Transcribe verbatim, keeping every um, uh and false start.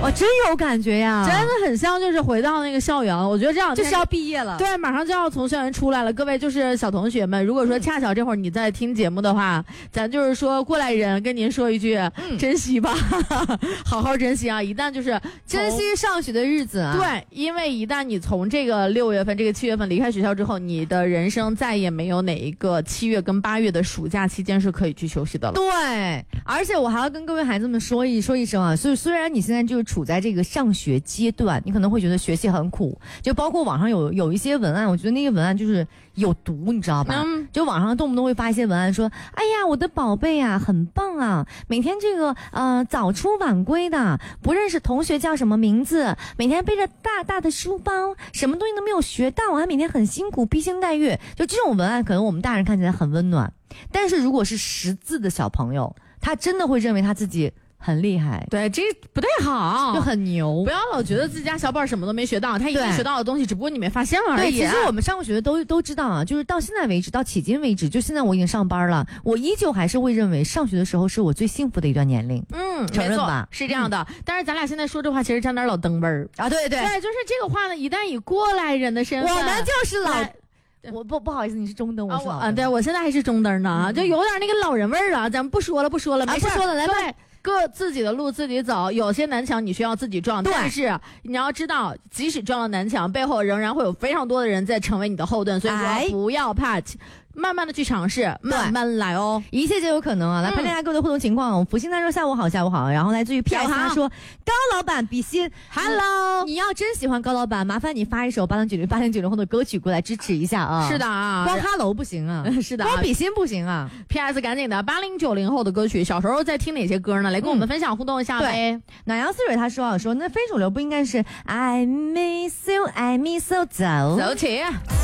哇，真有感觉呀， 真的很像就是回到那个校园。我觉得这样就是要毕业了， 对，马上就要从校园出来了。各位就是小同学们，如果说恰巧这会儿你在听节目的话，咱就是说过来人跟您说一句，嗯、珍惜吧，好好珍惜啊！一旦就是珍惜上学的日子啊， 对，因为一旦你从这个六月份、这个七月份离开学校之后，你的人生再也没有哪一个七月跟八月的暑假期间是可以去休息的了。 对，而且我还要跟各位孩子们说一说一声啊，所以虽然你现在就是处在这个上学阶段，你可能会觉得学习很苦，就包括网上有有一些文案，我觉得那些文案就是有毒，你知道吧？嗯、就网上动不动会发一些文案说，哎呀，我的宝贝啊，很棒啊，每天这个呃早出晚归的，不认识同学叫什么名字，每天背着大大的书包，什么东西都没有学到，还每天很辛苦，披星戴月。就这种文案，可能我们大人看起来很温暖，但是如果是识字的小朋友，他真的会认为他自己很厉害， 对，这不太好， 就很牛。 不要老觉得自己家小宝什么都没学到，他已经学到的东西，只不过你没发现而已。 对，其实我们上过学的都都知道啊，就是到现在为止，到迄今为止，就现在我已经上班了，我依旧还是会认为上学的时候是我最幸福的一段年龄。 嗯， 承认吧， 是这样的。嗯、但是咱俩现在说这话，其实沾点老登辈儿啊。对对对，就是这个话呢，一旦以过来人的身份， 我们就是老。我不不好意思，你是中灯，我是老灯啊，对，我现在还是中灯呢，嗯、就有点那个老人味儿了。咱们不说了，不说了，没事、 啊、不说了，来吧。 各自己的路自己走，有些南墙你需要自己撞，但是你要知道，即使撞了南墙，背后仍然会有非常多的人在成为你的后盾，所以说不要怕。哎，慢慢的去尝试，慢慢来哦， 一切皆有可能啊！来盘点一下各位的互动情况。福星他说下午好，下午好。然后来自于 P S 他说高老板比心 ，Hello， 你要真喜欢高老板，麻烦你发一首八零九零八零九零后的歌曲过来支持一下啊！ 是的啊， 光哈喽不行啊， 是的、啊， 光比心不行啊 ！P S 赶紧的，八零九零后的歌曲，小时候在听哪些歌呢？来跟我们分享互动一下呗。 嗯、暖阳似水他说啊，说那非主流不应该是 I miss you, I miss you 走走起。